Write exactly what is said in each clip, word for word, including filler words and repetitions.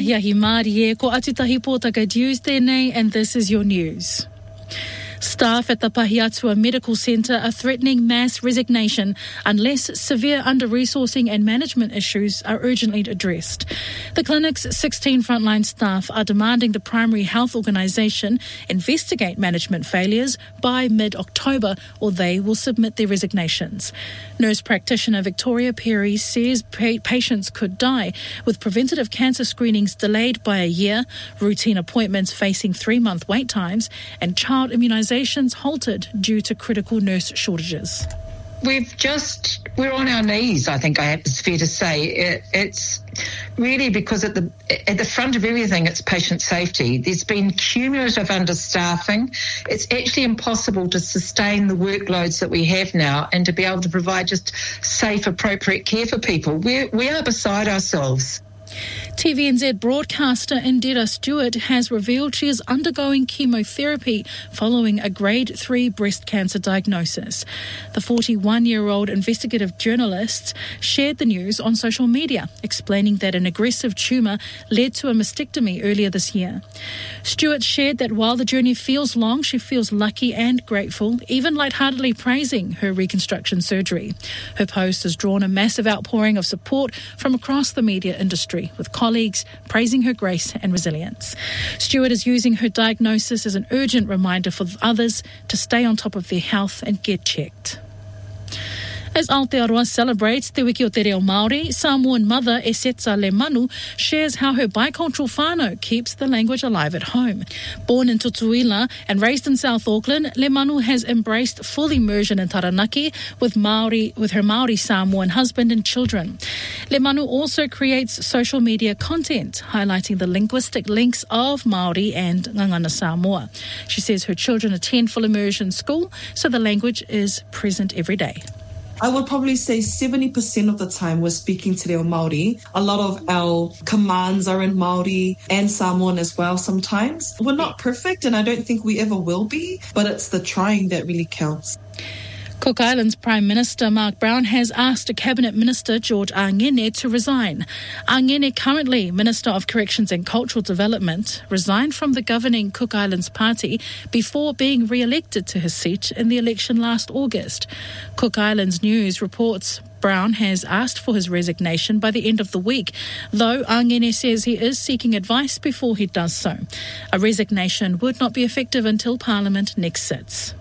Ahiahi Mārie, ko Atutahi Pōtaka News tēnei, and this is your news. Staff at the Pahiatua Medical Centre are threatening mass resignation unless severe under-resourcing and management issues are urgently addressed. The clinic's sixteen frontline staff are demanding the Primary Health Organisation investigate management failures by mid-October, or they will submit their resignations. Nurse practitioner Victoria Perry says pa- patients could die, with preventative cancer screenings delayed by a year, routine appointments facing three-month wait times, and child immunisations halted due to critical nurse shortages. We've just, we're on our knees, I think I have, it's fair to say. It, it's really because at the at the front of everything, it's patient safety. There's been cumulative understaffing. It's actually impossible to sustain the workloads that we have now and to be able to provide just safe, appropriate care for people. We're, we are beside ourselves. T V N Z broadcaster Indira Stewart has revealed she is undergoing chemotherapy following a grade three breast cancer diagnosis. The forty-one-year-old investigative journalist shared the news on social media, explaining that an aggressive tumour led to a mastectomy earlier this year. Stewart shared that while the journey feels long, she feels lucky and grateful, even lightheartedly praising her reconstruction surgery. Her post has drawn a massive outpouring of support from across the media industry, with colleagues praising her grace and resilience. Stewart is using her diagnosis as an urgent reminder for others to stay on top of their health and get checked. As Aotearoa celebrates Te Wiki o Te Reo Māori, Samoan mother Esetsa Lemanu shares how her bicultural whānau keeps the language alive at home. Born in Tutuila and raised in South Auckland, Lemanu has embraced full immersion in Taranaki with Māori, with her Māori Samoan husband and children. Lemanu also creates social media content highlighting the linguistic links of Māori and Ngangana Samoa. She says her children attend full immersion school, so the language is present every day. I would probably say seventy percent of the time we're speaking Te Reo Māori. A lot of our commands are in Māori and Samoan as well sometimes. We're not perfect, and I don't think we ever will be, but it's the trying that really counts. Cook Islands Prime Minister Mark Brown has asked Cabinet Minister George Angene to resign. Angene, currently Minister of Corrections and Cultural Development, resigned from the governing Cook Islands Party before being re-elected to his seat in the election last August. Cook Islands News reports Brown has asked for his resignation by the end of the week, though Angene says he is seeking advice before he does so. A resignation would not be effective until Parliament next sits.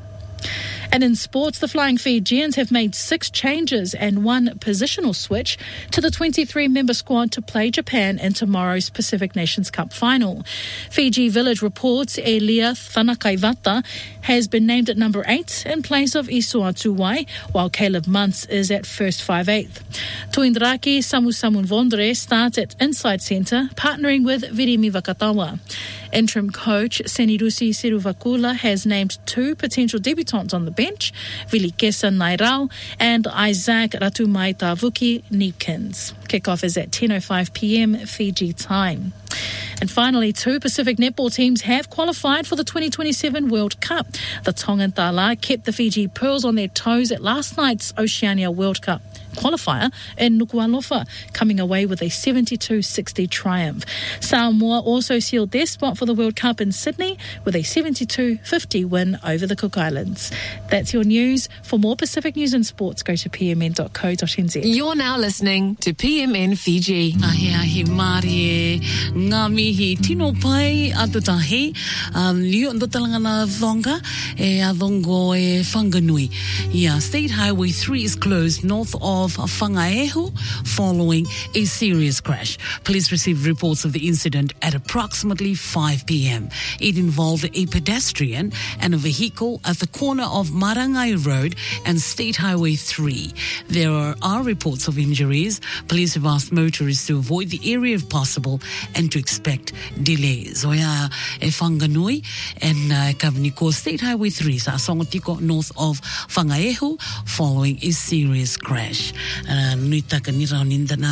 And in sports, the Flying Fijians have made six changes and one positional switch to the twenty-three-member squad to play Japan in tomorrow's Pacific Nations Cup final. Fiji Village reports Elia Thanakaivata has been named at number eight in place of Isua Tuwai, while Caleb Muntz is at first five-eighth. Tuindraki Samu Samunvondre starts at inside centre, partnering with Virimi Vakatawa. Interim coach Senirusi Siruvakula has named two potential debutants on the bench, Vilikesa Nairau and Isaac Ratumaitavuki Neepkins. Kickoff is at ten oh five p.m. Fiji time. And finally, two Pacific netball teams have qualified for the twenty twenty-seven World Cup. The Tongan Tala kept the Fiji Pearls on their toes at last night's Oceania World Cup qualifier in Nuku'alofa, coming away with a seventy-two sixty triumph. Samoa also sealed their spot for the World Cup in Sydney with a seventy-two fifty win over the Cook Islands. That's your news. For more Pacific news and sports, go to p m n dot co dot n z. You're now listening to P M N Fiji. Ahi ahi Māori e ngā mihi tino pai atutahi um, liu ndo talangana thonga e adongo e whanganui. Yeah, State Highway three is closed north of Whangaehu following a serious crash. Police received reports of the incident at approximately five p.m. It involved a pedestrian and a vehicle at the corner of Marangai Road and State Highway three. There are, are reports of injuries. Police have asked motorists to avoid the area if possible and to expect delays. Oia e Whanganui and uh, Kavaniko State Highway three sa Songotiko north of Whangaehu following a serious crash. Uh, nui taka ni rau ninda na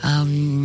um,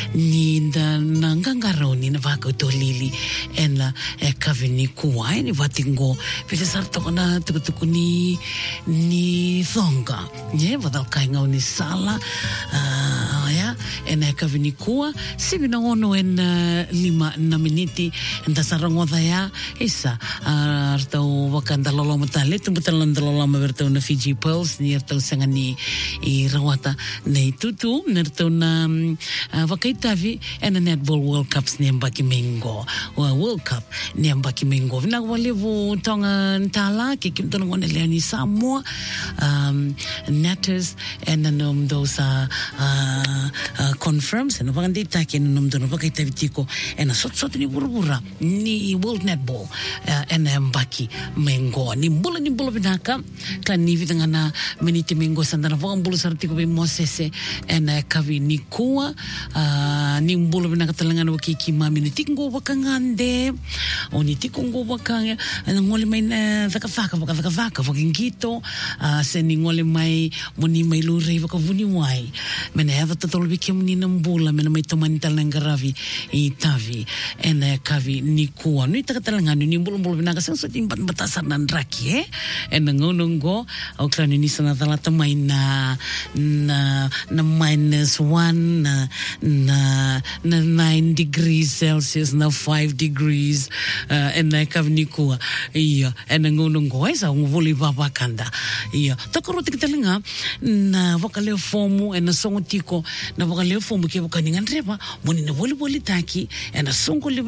ninda na ngangaro ni na wako lili and la e Kavaniko ai ni watingo pete sartoko na tukutuku ni ni thonga ye wadal kainga ni sala uh, ya e na ka vini kua sivi na ono en uh, lima na miniti en tasarango ya isa artau wakanda lolo matale tumbutan lolo mabertau na Fiji Pearls ni artau sangani i rawata nei tutu nertau na uh, wakaitavi en netball World Cups ni ambaki mengo uh, World Cup ni ambaki mengo vina walevu tonga ntala ke kimtono ngone leani Samoa um, Natters en nanum those uh, uh, uh, confirms en wakandi take nanum dono wakaitavi tiko en sot sot ni burubura ni World Netball uh, en ambaki mengo ni bula ni bula binaka kan ni vitanga na meniti mengo sandana wakambulu sartiko be mosese en uh, kavi ni kua uh, ni bula binaka talangana wakiki mami ni tingo wakangande o ni tikongo wakanga ngole mai na vakavaka vakavaka vaka vakingito uh, se ni ngole mai moni mai lurei vakavuni wai mena eva tatolo biki moni nambula mena mai tomani talangaravi i tavi en uh, kavi ni kua ni takatalangano ni bulu bulu binaka sang so timbat batasan nan raki eh en ngonongo au klani ni sana talata mai na na na minus one na na na nine degrees Celsius na five degrees uh, en na kavni kua iya en ngonongo esa nguvuli baba kanda iya takoro tikitalinga na vakale fomu en songo tiko na vakale fomu ke vakaninga nreba moni na voli voli taki en songo